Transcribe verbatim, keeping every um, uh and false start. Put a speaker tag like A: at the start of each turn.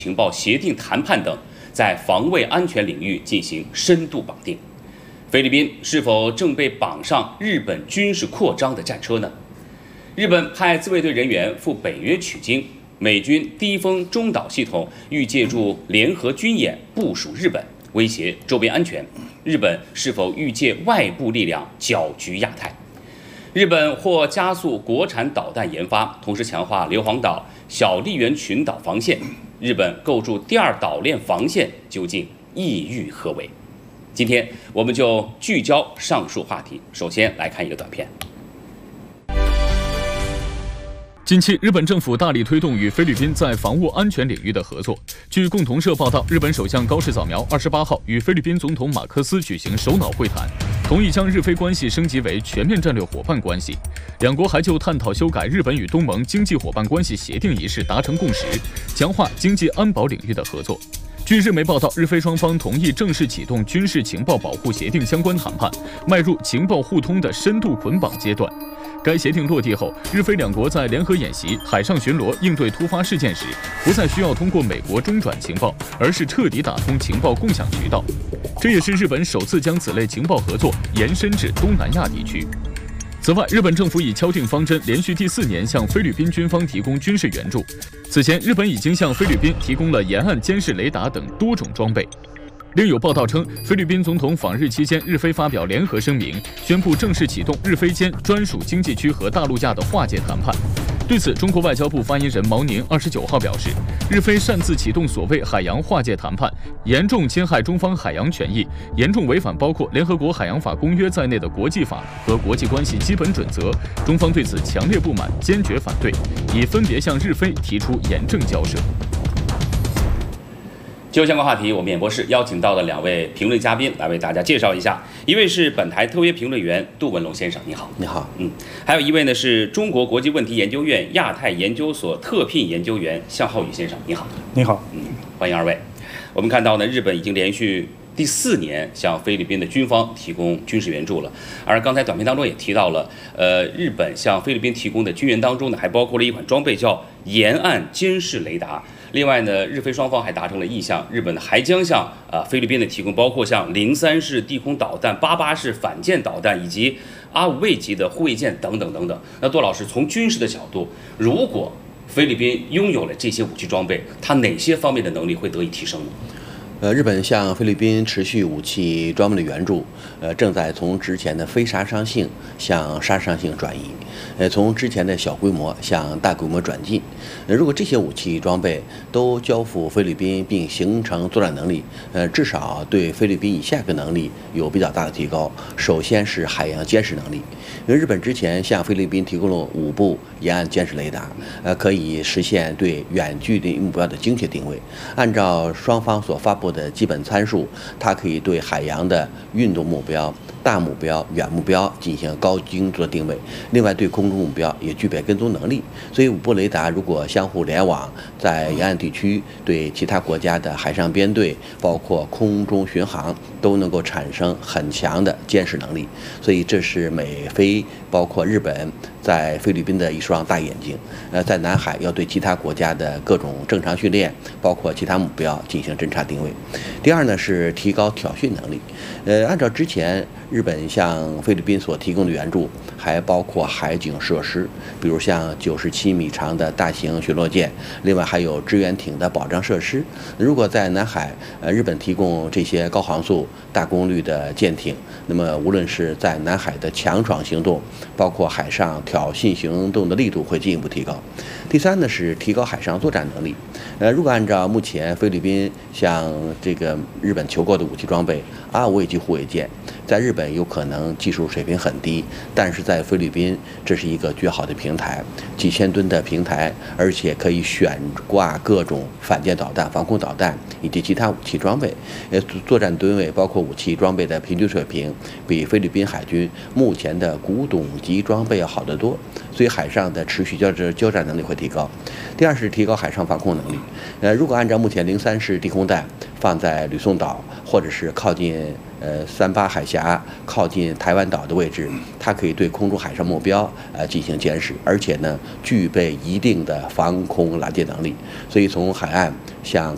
A: 情报协定谈判等，在防卫安全领域进行深度绑定。菲律宾是否正被绑上日本军事扩张的战车呢？日本派自卫队人员赴北约取经，美军低风中导系统欲借助联合军演部署日本，威胁周边安全。日本是否欲借外部力量搅局亚太？日本或加速国产导弹研发，同时强化硫磺岛、小笠原群岛防线。日本构筑第二岛链防线究竟意欲何为？今天我们就聚焦上述话题。首先来看一个短片。
B: 近期，日本政府大力推动与菲律宾在防务安全领域的合作。据共同社报道，日本首相高市早苗二十八号与菲律宾总统马克思举行首脑会谈，同意将日菲关系升级为全面战略伙伴关系。两国还就探讨修改日本与东盟经济伙伴关系协定一事达成共识，强化经济安保领域的合作。据日媒报道，日菲双方同意正式启动军事情报保护协定相关谈判，迈入情报互通的深度捆绑阶段。该协定落地后，日菲两国在联合演习、海上巡逻、应对突发事件时，不再需要通过美国中转情报，而是彻底打通情报共享渠道。这也是日本首次将此类情报合作延伸至东南亚地区。此外，日本政府已敲定方针，连续第四年向菲律宾军方提供军事援助。此前，日本已经向菲律宾提供了沿岸监视雷达等多种装备。另有报道称，菲律宾总统访日期间，日菲发表联合声明，宣布正式启动日菲间专属经济区和大陆架的划界谈判。对此，中国外交部发言人毛宁二十九号表示，日菲擅自启动所谓海洋划界谈判，严重侵害中方海洋权益，严重违反包括联合国海洋法公约在内的国际法和国际关系基本准则。中方对此强烈不满，坚决反对，已分别向日菲提出严正交涉。
A: 就相关话题，我们演播室邀请到了两位评论嘉宾来为大家介绍一下。一位是本台特约评论员杜文龙先生，你好。
C: 你好。
A: 嗯，还有一位呢是中国国际问题研究院亚太研究所特聘研究员向浩宇先生，你好。
D: 你好。
A: 嗯，欢迎二位。我们看到呢，日本已经连续第四年向菲律宾的军方提供军事援助了。而刚才短片当中也提到了，呃，日本向菲律宾提供的军援当中呢，还包括了一款装备叫沿岸监视雷达。另外呢，日菲双方还达成了意向，日本呢还将向啊菲律宾呢提供包括像零三式地空导弹、八八式反舰导弹以及阿五卫级的护卫舰等等等等。那杜老师，从军事的角度，如果菲律宾拥有了这些武器装备，它哪些方面的能力会得以提升呢？
C: 呃，日本向菲律宾持续武器装备的援助，呃，正在从之前的非杀伤性向杀伤性转移，呃，从之前的小规模向大规模转进。呃，如果这些武器装备都交付菲律宾并形成作战能力，呃，至少对菲律宾以下一个能力有比较大的提高。首先是海洋监视能力，因为日本之前向菲律宾提供了五部沿岸监视雷达，呃，可以实现对远距离目标的精确定位。按照双方所发布的基本参数，它可以对海洋的运动目标、大目标、远目标进行高精度的定位。另外，对空中目标也具备跟踪能力。所以，五部雷达如果相互联网，在沿岸地区对其他国家的海上编队，包括空中巡航，都能够产生很强的监视能力。所以，这是美菲包括日本在菲律宾的一双大眼睛。呃，在南海要对其他国家的各种正常训练，包括其他目标进行侦察定位。第二呢是提高挑衅能力。呃，按照之前日本向菲律宾所提供的援助，还包括海警设施，比如像九十七米长的大型巡逻舰，另外还有支援艇的保障设施。如果在南海，呃，日本提供这些高航速、大功率的舰艇，那么无论是在南海的强闯行动，包括海上挑衅行动的力度会进一步提高。第三呢是提高海上作战能力。呃，如果按照目前菲律宾向这个日本求购的武器装备，阿五卫级护卫舰在日本有可能技术水平很低，但是在菲律宾这是一个绝好的平台，几千吨的平台，而且可以悬挂各种反舰导弹、防空导弹以及其他武器装备。呃，作战吨位包括武器装备的平均水平，比菲律宾海军目前的古董级装备要好得多，所以海上的持续交战交战能力会提高。第二是提高海上防空能力。呃，如果按照目前零三式地空弹放在吕宋岛或者是靠近呃三八海峡、靠近台湾岛的位置，它可以对空中海上目标呃进行监视，而且呢具备一定的防空拦截能力。所以从海岸向